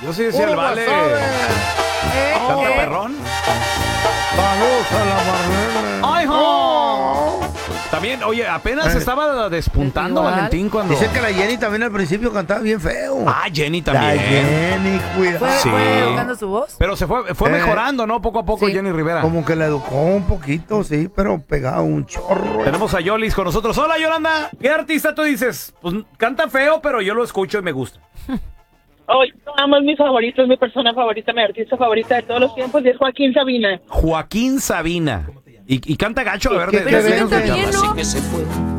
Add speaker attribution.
Speaker 1: Yo sí decía el Vale. ¿Canta perrón?
Speaker 2: Saludos a la Marlene.
Speaker 1: ¡Ay, jo! También, oye, apenas estaba despuntando
Speaker 3: Igual.
Speaker 1: Valentín cuando...
Speaker 2: Dice que la Jenny también al principio cantaba bien feo.
Speaker 1: Ah, Jenny
Speaker 2: La
Speaker 1: también.
Speaker 2: Jenny, cuidado.
Speaker 3: ¿Fue educando su voz?
Speaker 1: Pero se fue mejorando, ¿no? Poco a poco,
Speaker 3: Sí.
Speaker 1: Jenny Rivera.
Speaker 2: Como que la educó un poquito, sí, pero pegaba un chorro.
Speaker 1: Tenemos a Yolis con nosotros. Hola, Yolanda. ¿Qué artista tú dices? Pues canta feo, pero yo lo escucho y me gusta.
Speaker 4: Hoy amo, es mi favorito, es mi persona favorita, mi artista favorita de todos los tiempos y es Joaquín Sabina.
Speaker 1: Joaquín Sabina. Y canta gacho, a ver,
Speaker 3: Pero sí
Speaker 1: déjame
Speaker 3: canta
Speaker 1: escucharlo.
Speaker 3: bien, ¿no?
Speaker 5: que se fue.